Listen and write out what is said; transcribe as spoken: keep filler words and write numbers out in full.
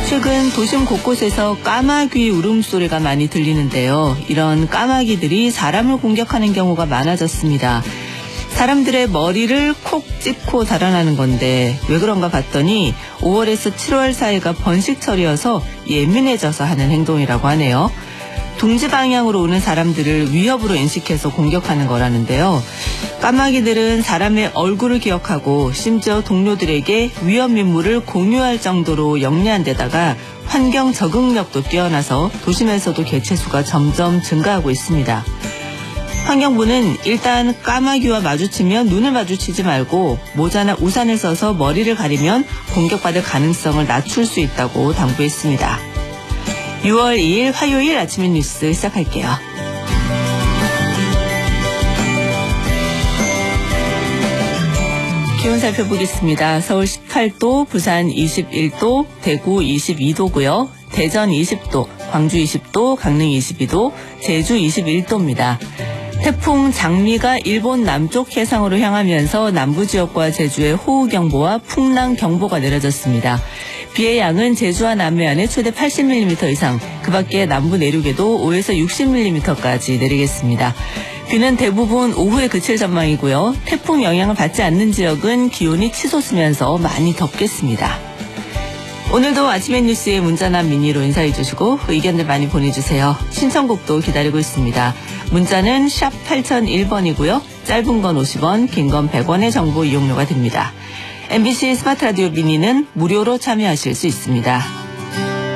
최근 도심 곳곳에서 까마귀 울음소리가 많이 들리는데요. 이런 까마귀들이 사람을 공격하는 경우가 많아졌습니다. 사람들의 머리를 콕 찍고 달아나는 건데 왜 그런가 봤더니 오월에서 칠월 사이가 번식철이어서 예민해져서 하는 행동이라고 하네요. 둥지 방향으로 오는 사람들을 위협으로 인식해서 공격하는 거라는데요. 까마귀들은 사람의 얼굴을 기억하고 심지어 동료들에게 위험 인물을 공유할 정도로 영리한 데다가 환경 적응력도 뛰어나서 도심에서도 개체수가 점점 증가하고 있습니다. 환경부는 일단 까마귀와 마주치면 눈을 마주치지 말고 모자나 우산을 써서 머리를 가리면 공격받을 가능성을 낮출 수 있다고 당부했습니다. 유월 이일 화요일 아침의 뉴스 시작할게요. 기온 살펴보겠습니다. 서울 십팔 도, 부산 이십일 도, 대구 이십이 도고요. 대전 이십 도, 광주 이십 도, 강릉 이십이 도, 제주 이십일 도입니다. 태풍 장미가 일본 남쪽 해상으로 향하면서 남부 지역과 제주에 호우경보와 풍랑경보가 내려졌습니다. 비의 양은 제주와 남해안에 최대 팔십 밀리미터 이상, 그 밖에 남부 내륙에도 오에서 육십 밀리미터까지 내리겠습니다. 비는 대부분 오후에 그칠 전망이고요. 태풍 영향을 받지 않는 지역은 기온이 치솟으면서 많이 덥겠습니다. 오늘도 아침의 뉴스에 문자나 미니로 인사해 주시고 의견들 많이 보내주세요. 신청곡도 기다리고 있습니다. 문자는 샵 팔공공일 번이고요. 짧은 건 오십 원, 긴 건 백 원의 정보 이용료가 됩니다. 엠비씨 스마트 라디오 미니는 무료로 참여하실 수 있습니다.